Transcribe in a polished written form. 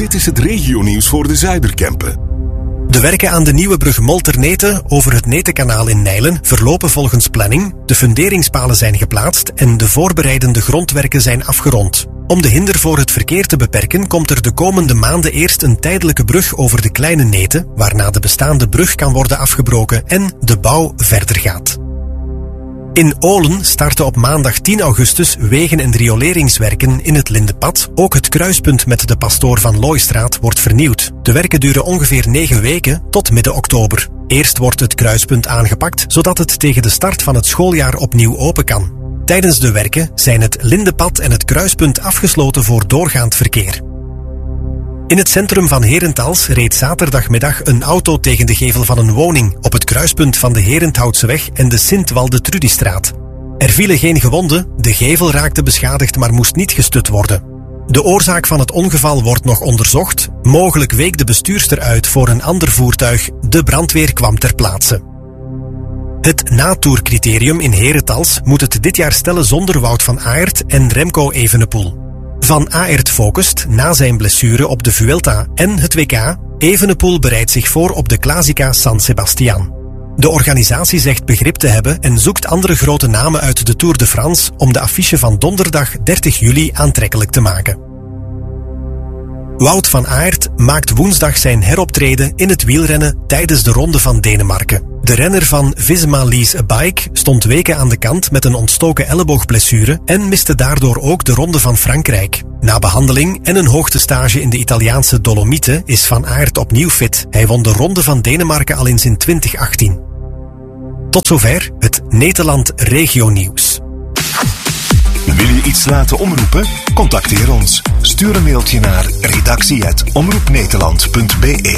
Dit is het regionieuws voor de Zuiderkempen. De werken aan de nieuwe brug Molterneten over het Netenkanaal in Nijlen verlopen volgens planning. De funderingspalen zijn geplaatst en de voorbereidende grondwerken zijn afgerond. Om de hinder voor het verkeer te beperken komt er de komende maanden eerst een tijdelijke brug over de Kleine Neten, waarna de bestaande brug kan worden afgebroken en de bouw verder gaat. In Olen starten op maandag 10 augustus wegen- en rioleringswerken in het Lindepad. Ook het kruispunt met de Pastoor van Looistraat wordt vernieuwd. De werken duren ongeveer 9 weken tot midden oktober. Eerst wordt het kruispunt aangepakt, zodat het tegen de start van het schooljaar opnieuw open kan. Tijdens de werken zijn het Lindepad en het kruispunt afgesloten voor doorgaand verkeer. In het centrum van Herentals reed zaterdagmiddag een auto tegen de gevel van een woning op het kruispunt van de Herenthoutseweg en de Sint-Walde-Trudistraat. Er vielen geen gewonden, de gevel raakte beschadigd maar moest niet gestut worden. De oorzaak van het ongeval wordt nog onderzocht. Mogelijk week de bestuurster uit voor een ander voertuig. De brandweer kwam ter plaatse. Het natoercriterium in Herentals moet het dit jaar stellen zonder Wout van Aert en Remco Evenepoel. Van Aert focust na zijn blessure op de Vuelta en het WK. Evenepoel bereidt zich voor op de Classica San Sebastian. De organisatie zegt begrip te hebben en zoekt andere grote namen uit de Tour de France om de affiche van donderdag 30 juli aantrekkelijk te maken. Wout van Aert maakt woensdag zijn heroptreden in het wielrennen tijdens de Ronde van Denemarken. De renner van Visma Lease a Bike stond weken aan de kant met een ontstoken elleboogblessure en miste daardoor ook de Ronde van Frankrijk. Na behandeling en een hoogtestage in de Italiaanse Dolomieten is Van Aert opnieuw fit. Hij won de Ronde van Denemarken al eens in 2018. Tot zover het Nederland Regionieuws. Wil je iets laten omroepen? Contacteer ons. Stuur een mailtje naar redactie@omroepnederland.be.